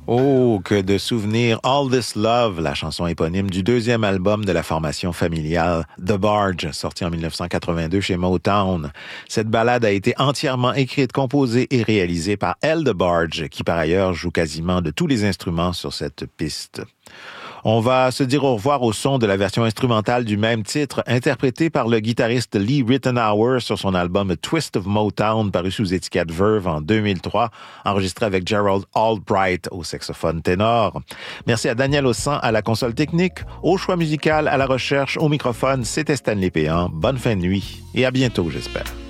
Oh, que de souvenirs. All This Love, la chanson éponyme du deuxième album de la formation familiale The Barge, sorti en 1982 chez Motown. Cette ballade a été entièrement écrite, composée et réalisée par Elle The Barge, qui par ailleurs joue quasiment de tous les instruments sur cette piste. On va se dire au revoir au son de la version instrumentale du même titre, interprétée par le guitariste Lee Ritenour sur son album A Twist of Motown, paru sous étiquette Verve en 2003, enregistré avec Gerald Albright au saxophone ténor. Merci à Daniel Ossan à la console technique, au choix musical, à la recherche, au microphone. C'était Stanley Péan. Bonne fin de nuit et à bientôt, j'espère.